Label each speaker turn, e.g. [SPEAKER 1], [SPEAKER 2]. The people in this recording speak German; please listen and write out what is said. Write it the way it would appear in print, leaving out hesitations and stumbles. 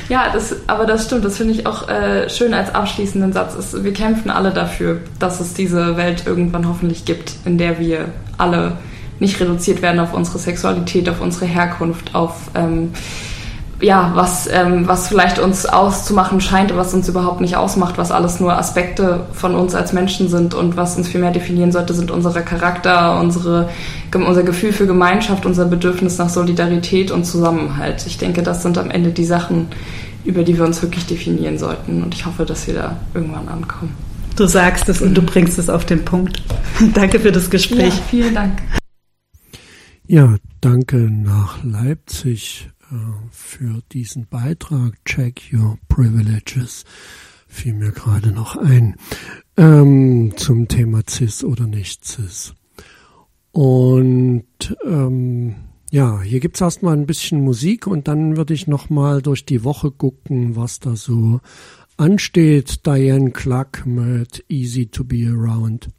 [SPEAKER 1] Ja, aber das stimmt. Das finde ich auch schön als abschließenden Satz. Wir kämpfen alle dafür, dass es diese Welt irgendwann hoffentlich gibt, in der wir alle nicht reduziert werden auf unsere Sexualität, auf unsere Herkunft, auf was vielleicht uns auszumachen scheint, was uns überhaupt nicht ausmacht, was alles nur Aspekte von uns als Menschen sind und was uns viel mehr definieren sollte, sind unser Charakter, unser Gefühl für Gemeinschaft, unser Bedürfnis nach Solidarität und Zusammenhalt. Ich denke, das sind am Ende die Sachen, über die wir uns wirklich definieren sollten, und ich hoffe, dass wir da irgendwann ankommen.
[SPEAKER 2] Du sagst es und du bringst es auf den Punkt. Danke für das Gespräch.
[SPEAKER 1] Ja, vielen Dank.
[SPEAKER 3] Ja, danke nach Leipzig für diesen Beitrag. Check Your Privileges fiel mir gerade noch ein zum Thema Cis oder nicht Cis. Und hier gibt's erstmal ein bisschen Musik und dann würde ich nochmal durch die Woche gucken, was da so ansteht. Diane Clark mit Easy to Be Around.